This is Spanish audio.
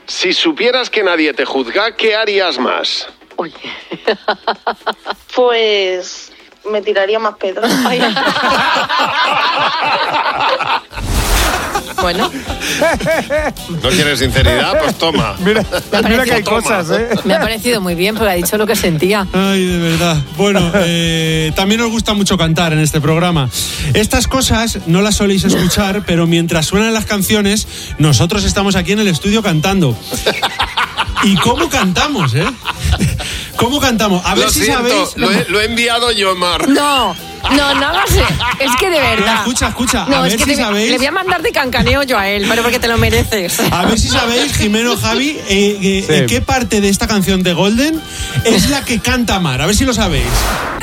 Si supieras que nadie te juzga, ¿qué harías más? Oye. Pues me tiraría más pedos. Bueno. ¿No quieres sinceridad? Pues toma. Mira que hay cosas, ¿eh? Me ha parecido muy bien porque ha dicho lo que sentía. Ay, de verdad. Bueno, también nos gusta mucho cantar en este programa. Estas cosas no las soléis escuchar, pero mientras suenan las canciones, nosotros estamos aquí en el estudio cantando. ¿Y cómo cantamos, eh? ¿Cómo cantamos? A ver Lo si siento, sabéis... lo he enviado yo, Mar. No lo sé. Es que de verdad. Escucha. No, A es ver que si sabéis... le voy a mandar de cancaneo yo a él, pero porque te lo mereces. A ver si sabéis, Jimeno, Javi, Sí. qué parte de esta canción de Golden es la que canta Mar. A ver si lo sabéis.